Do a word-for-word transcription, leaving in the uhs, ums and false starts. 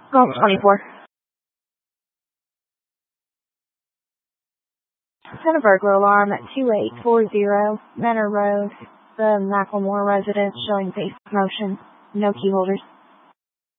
Golf twenty-four. Send a burglar alarm at two eight four zero Manor Road, the Macklemore residence, showing basic motion, no key holders.